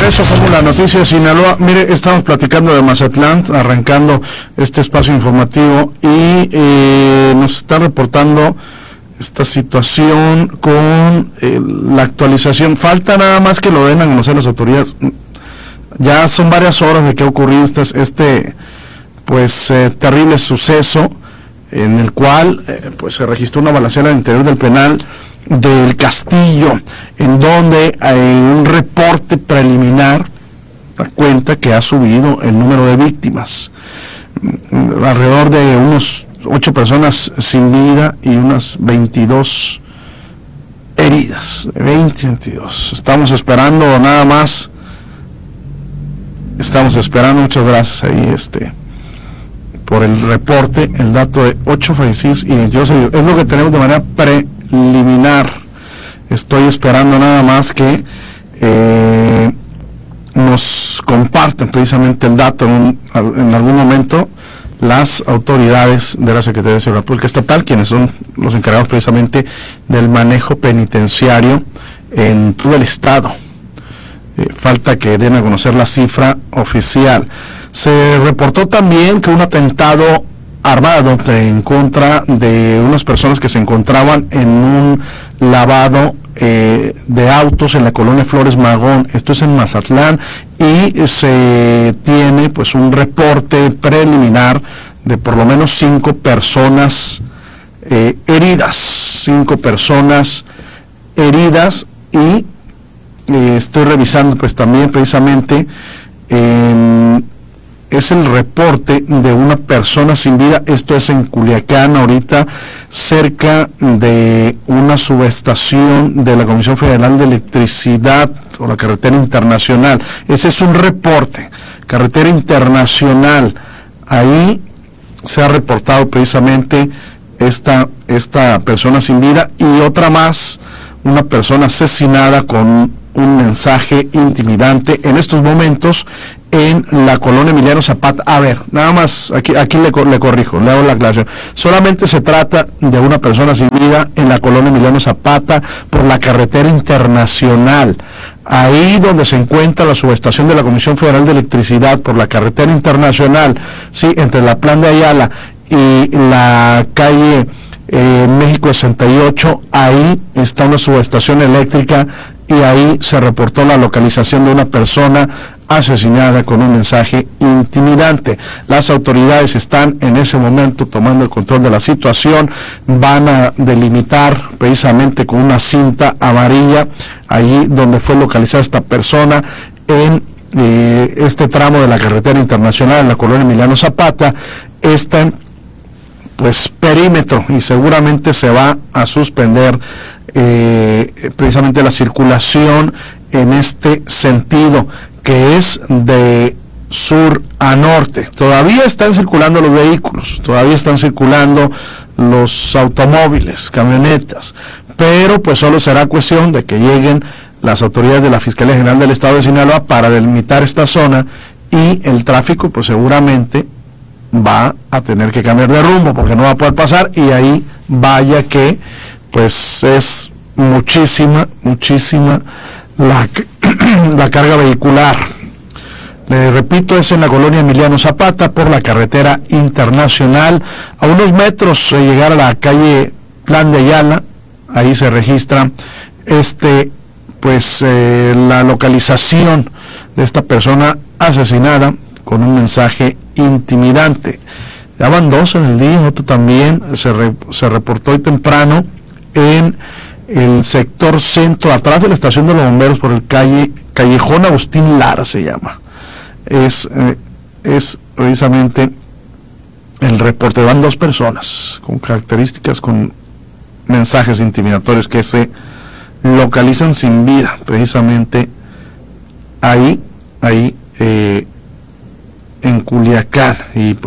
regreso como la noticia de Sinaloa. Mire, estamos platicando de Mazatlán, arrancando este espacio informativo y nos está reportando esta situación con la actualización. Falta nada más que lo den a conocer las autoridades. Ya son varias horas de que ha ocurrido este terrible suceso en el cual se registró una balacera al interior del penal del Castillo, en donde hay un reporte preliminar da cuenta que ha subido el número de víctimas, alrededor de unos 8 personas sin vida y unas 22 heridas, 22. Estamos esperando, muchas gracias ahí por el reporte, el dato de 8 fallecidos y 22 heridos. Es lo que tenemos de manera preliminar. Estoy esperando nada más que nos compartan precisamente el dato en algún momento las autoridades de la Secretaría de Seguridad Pública Estatal, quienes son los encargados precisamente del manejo penitenciario en todo el estado. Falta que den a conocer la cifra oficial. Se reportó también que un atentado armado en contra de unas personas que se encontraban en un lavado de autos en la colonia Flores Magón, esto es en Mazatlán, y se tiene un reporte preliminar de por lo menos 5 personas heridas, 5 personas heridas, y estoy revisando también precisamente es el reporte de una persona sin vida. Esto es en Culiacán, ahorita cerca de una subestación de la Comisión Federal de Electricidad o la carretera internacional. Ese es un reporte, carretera internacional. Ahí se ha reportado precisamente esta persona sin vida y otra más, una persona asesinada con un mensaje intimidante en estos momentos en la colonia Emiliano Zapata. A ver, nada más, aquí le corrijo, le hago la aclaración. Solamente se trata de una persona sin vida en la colonia Emiliano Zapata por la carretera internacional. Ahí donde se encuentra la subestación de la Comisión Federal de Electricidad por la carretera internacional, sí, entre la Plan de Ayala y la calle México 68, ahí está una subestación eléctrica y ahí se reportó la localización de una persona asesinada con un mensaje intimidante. Las autoridades están en ese momento tomando el control de la situación, van a delimitar precisamente con una cinta amarilla allí donde fue localizada esta persona en este tramo de la carretera internacional en la colonia Emiliano Zapata. Perímetro, y seguramente se va a suspender precisamente la circulación en este sentido, que es de sur a norte. Todavía están circulando los vehículos, todavía están circulando los automóviles, camionetas, pero solo será cuestión de que lleguen las autoridades de la Fiscalía General del Estado de Sinaloa para delimitar esta zona, y el tráfico seguramente va a tener que cambiar de rumbo porque no va a poder pasar, y ahí vaya que es muchísima la carga vehicular. Le repito, es en la colonia Emiliano Zapata por la carretera internacional, a unos metros de llegar a la calle Plan de Ayala. Ahí se registra la localización de esta persona asesinada con un mensaje intimidante. Ya van 2 en el día. Otro también se reportó hoy temprano en el sector centro, atrás de la estación de los bomberos, por el callejón Agustín Lara se llama. Es precisamente el reporte. Van 2 personas con características, con mensajes intimidatorios, que se localizan sin vida precisamente ahí en Culiacán. Y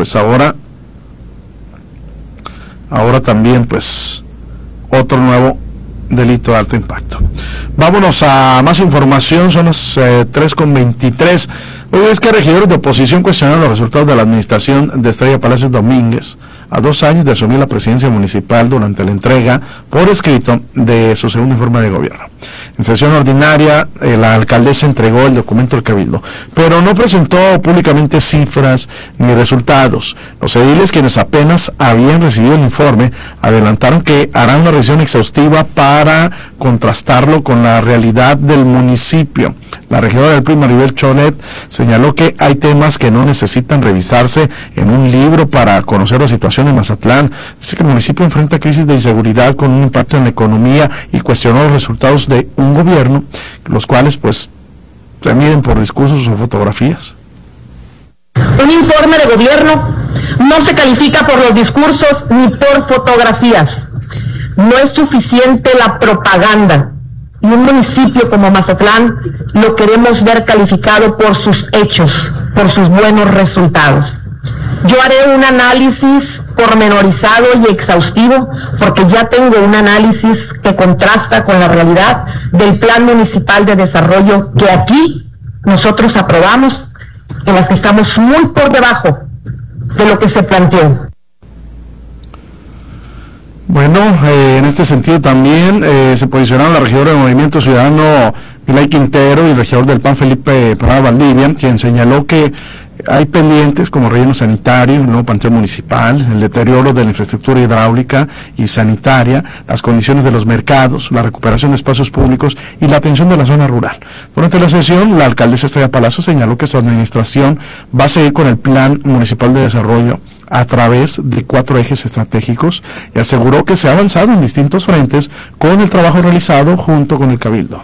ahora también otro nuevo delito de alto impacto. Vámonos a más información. Son las 3:23. Hoy es que regidores de oposición cuestionaron los resultados de la administración de Estrella Palacios Domínguez a 2 años de asumir la presidencia municipal durante la entrega por escrito de su segundo informe de gobierno. En sesión ordinaria, la alcaldesa entregó el documento al Cabildo, pero no presentó públicamente cifras ni resultados. Los ediles, quienes apenas habían recibido el informe, adelantaron que harán una revisión exhaustiva para contrastarlo con la realidad del municipio. La regidora del PRI, Maribel Cholet, señaló que hay temas que no necesitan revisarse en un libro para conocer la situación de Mazatlán. Dice que el municipio enfrenta crisis de inseguridad con un impacto en la economía y cuestionó los resultados de un gobierno, los cuales pues se miden por discursos o fotografías. Un informe de gobierno no se califica por los discursos ni por fotografías. No es suficiente la propaganda. Y un municipio como Mazatlán lo queremos ver calificado por sus hechos, por sus buenos resultados. Yo haré un análisis pormenorizado y exhaustivo, porque ya tengo un análisis que contrasta con la realidad del Plan Municipal de Desarrollo que aquí nosotros aprobamos, en las que estamos muy por debajo de lo que se planteó. Bueno, en este sentido también se posicionaron la regidora del Movimiento Ciudadano, Milay Quintero, y el regidor del PAN, Felipe Parada Valdivia, quien señaló que hay pendientes como relleno sanitario, el nuevo panteón municipal, el deterioro de la infraestructura hidráulica y sanitaria, las condiciones de los mercados, la recuperación de espacios públicos y la atención de la zona rural. Durante la sesión, la alcaldesa Estrella Palacio señaló que su administración va a seguir con el Plan Municipal de Desarrollo a través de 4 ejes estratégicos y aseguró que se ha avanzado en distintos frentes con el trabajo realizado junto con el Cabildo.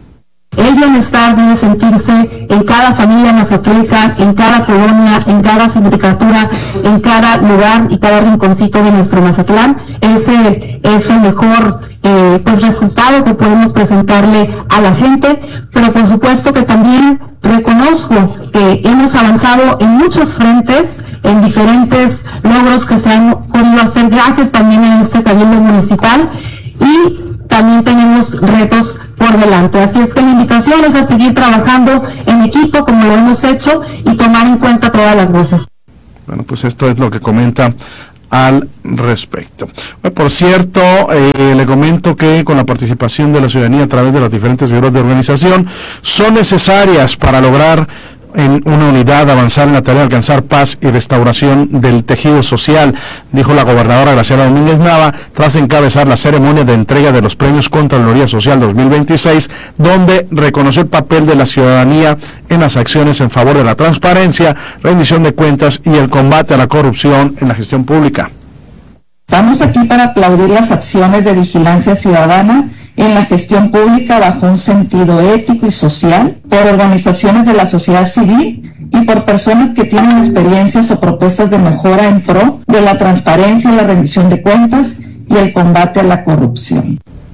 El bienestar debe sentirse en cada familia mazatleca, en cada colonia, en cada sindicatura, en cada lugar y cada rinconcito de nuestro Mazatlán. Ese es el mejor resultado que podemos presentarle a la gente, pero por supuesto que también reconozco que hemos avanzado en muchos frentes, en diferentes logros que se han podido hacer gracias también a este Cabildo Municipal, y también tenemos retos por delante. Así es que la invitación es a seguir trabajando en equipo como lo hemos hecho y tomar en cuenta todas las voces. Bueno, pues esto es lo que comenta al respecto. Por cierto, le comento que con la participación de la ciudadanía a través de los diferentes bureaus de organización son necesarias para lograr en una unidad avanzar en la tarea de alcanzar paz y restauración del tejido social, dijo la gobernadora Graciela Domínguez Nava tras encabezar la ceremonia de entrega de los premios Contraloría Social 2026, donde reconoció el papel de la ciudadanía en las acciones en favor de la transparencia, rendición de cuentas y el combate a la corrupción en la gestión pública. Estamos aquí para aplaudir las acciones de vigilancia ciudadana en la gestión pública bajo un sentido ético y social, por organizaciones de la sociedad civil y por personas que tienen experiencias o propuestas de mejora en pro de la transparencia, la rendición de cuentas y el combate a la corrupción.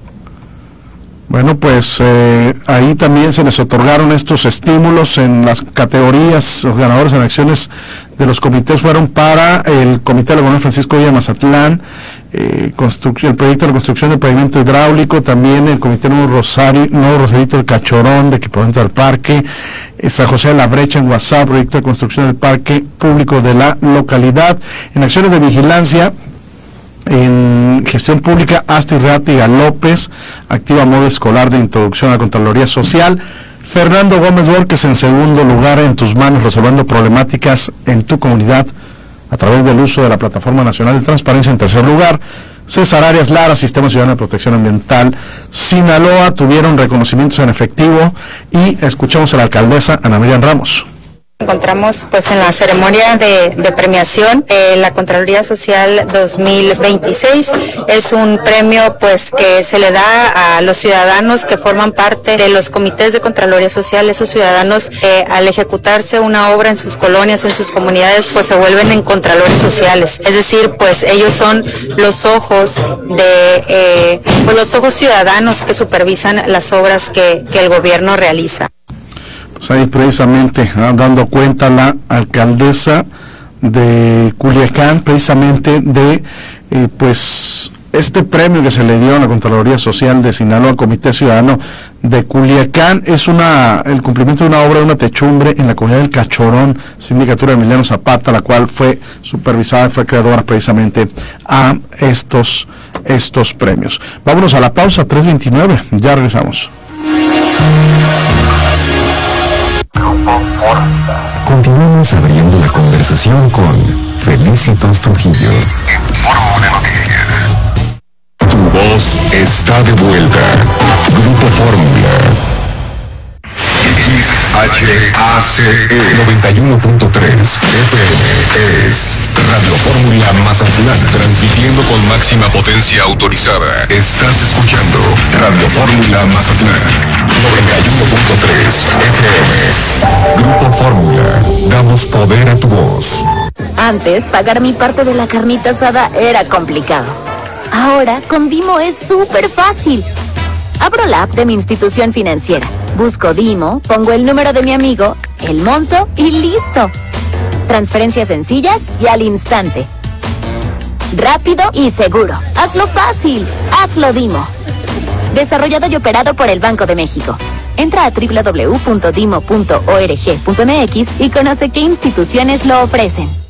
Bueno, pues ahí también se les otorgaron estos estímulos en las categorías. Los ganadores en acciones de los comités fueron para el Comité de la Gobernador Francisco Villa Mazatlán, el proyecto de la construcción del pavimento hidráulico, también el Comité Nuevo Rosarito del Cachorón, de equipamiento del parque, San José de la Brecha en WhatsApp, proyecto de construcción del parque público de la localidad. En acciones de vigilancia, en gestión pública, Astrid Rátiga López, activa modo escolar de introducción a la Contraloría Social. Fernando Gómez Borges en segundo lugar, en tus manos, resolviendo problemáticas en tu comunidad a través del uso de la Plataforma Nacional de Transparencia en tercer lugar. César Arias Lara, Sistema Ciudadano de Protección Ambiental, Sinaloa, tuvieron reconocimientos en efectivo, y escuchamos a la alcaldesa Ana Miriam Ramos. Encontramos pues en la ceremonia de premiación la Contraloría Social 2026. Es un premio pues que se le da a los ciudadanos que forman parte de los comités de Contraloría Social, esos ciudadanos que al ejecutarse una obra en sus colonias, en sus comunidades, pues se vuelven en contralores sociales. Es decir, pues ellos son los ojos de los ojos ciudadanos que supervisan las obras que el gobierno realiza. Pues ahí precisamente dando cuenta la alcaldesa de Culiacán precisamente de este premio que se le dio a la Contraloría Social de Sinaloa al Comité Ciudadano de Culiacán es el cumplimiento de una obra de una techumbre en la comunidad del Cachorón, sindicatura de Emiliano Zapata, la cual fue supervisada y fue creadora precisamente a estos premios. Vámonos a la pausa, 3:29, ya regresamos. Continuamos abriendo la conversación con Felicitos Trujillo. Tu voz está de vuelta. Grupo Fórmula. XHACE 91.3 FM es Radio Fórmula Mazatlán, transmitiendo con máxima potencia autorizada. Estás escuchando Radio Fórmula Mazatlán 91.3 FM. Grupo Fórmula, damos poder a tu voz. Antes, pagar mi parte de la carnita asada era complicado. Ahora, con Dimo es súper fácil. Abro la app de mi institución financiera, busco Dimo, pongo el número de mi amigo, el monto y listo. Transferencias sencillas y al instante. Rápido y seguro. Hazlo fácil. Hazlo Dimo. Desarrollado y operado por el Banco de México. Entra a www.dimo.org.mx y conoce qué instituciones lo ofrecen.